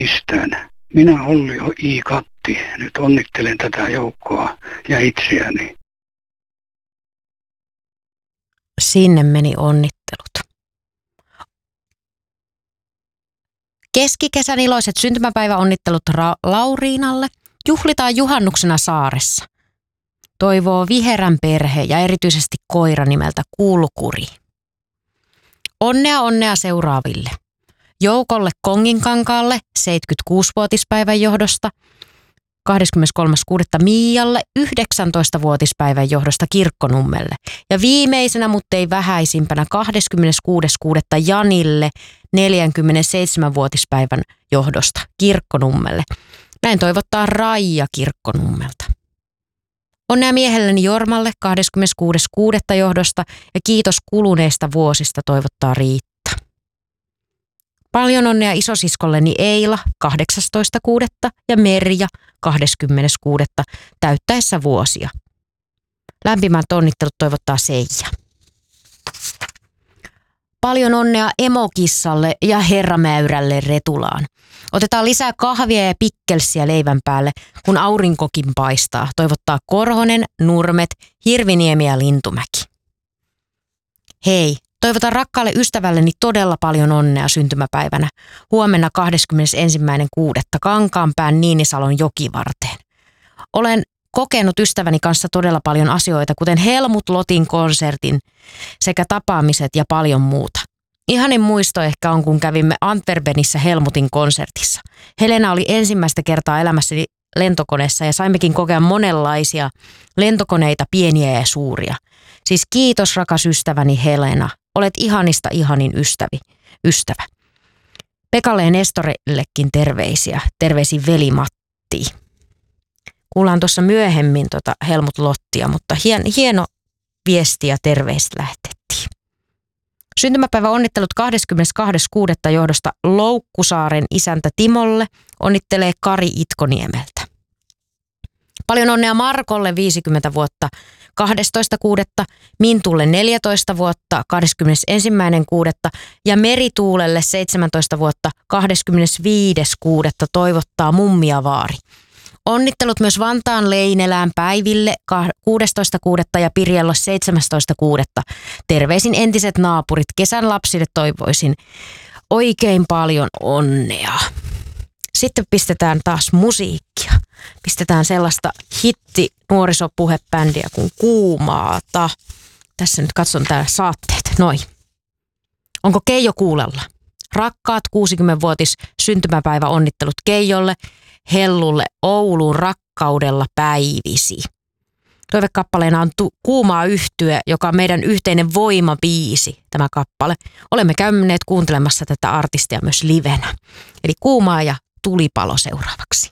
mistään. Minä Olli I. Katti nyt onnittelen tätä joukkoa ja itseäni. Sinne meni onnittelut. Keskikesän iloiset syntymäpäiväonnittelut Lauriinalle. Juhlitaan juhannuksena saaressa. Toivoo Viherän perhe ja erityisesti koira nimeltä Kulkuri. Onnea seuraaville. Joukolle Konginkankaalle 76-vuotispäivän johdosta. 23.6. Miialle 19-vuotispäivän johdosta Kirkkonummelle. Ja viimeisenä, mutta ei vähäisimpänä, 26.6. Janille 47-vuotispäivän johdosta Kirkkonummelle. Näin toivottaa Raija Kirkkonummelta. Onnea miehelleni Jormalle 26.6. johdosta ja kiitos kuluneista vuosista toivottaa Riitta. Paljon onnea isosiskolleni Eila 18.6. ja Merja 20.6. täyttäessä vuosia. Lämpimät onnittelut toivottaa Seija. Paljon onnea emokissalle ja herramäyrälle Retulaan. Otetaan lisää kahvia ja pikkelsiä leivän päälle, kun aurinkokin paistaa. Toivottaa Korhonen, Nurmet, Hirviniemi ja Lintumäki. Hei, toivotan rakkaalle ystävälleni todella paljon onnea syntymäpäivänä. Huomenna 21.6. Kankaanpään Niinisalon jokivarteen. Olen kokenut ystäväni kanssa todella paljon asioita, kuten Helmut Lotin konsertin sekä tapaamiset ja paljon muuta. Ihanin muisto ehkä on, kun kävimme Antwerpenissä Helmutin konsertissa. Helena oli ensimmäistä kertaa elämässäni lentokoneessa ja saimmekin kokea monenlaisia lentokoneita, pieniä ja suuria. Siis kiitos rakas ystäväni Helena, olet ihanista ihanin ystävä. Pekalle ja Nestorillekin terveisiä, terveisin veli Matti. Kuullaan tuossa myöhemmin Helmut Lottia, mutta hieno viesti ja terveistä lähetettiin. Syntymäpäivä onnittelut 22.6. johdosta Loukkusaaren isäntä Timolle, onnittelee Kari Itkoniemeltä. Paljon onnea Markolle 50 vuotta 12.6., Mintulle 14 vuotta 21.6. ja Merituulelle 17 vuotta 25.6. toivottaa Mummia Vaari. Onnittelut myös Vantaan Leinelään Päiville 16.6. ja Pirjalle 17.6. Terveisin entiset naapurit. Kesän lapsille toivoisin oikein paljon onnea. Sitten pistetään taas musiikkia. Pistetään sellaista hitti nuorisopuhebändiä kuin Kuumaata. Tässä nyt katson täällä saatteet. Noi. Onko Keijo kuulolla? Rakkaat 60-vuotis syntymäpäivä onnittelut Keijolle. Hellulle Ouluun rakkaudella päivisi. Toivekappaleena on Kuumaa yhtye, joka on meidän yhteinen voimabiisi, tämä kappale. Olemme käyneet kuuntelemassa tätä artistia myös livenä. Eli Kuumaa ja Tulipalo seuraavaksi.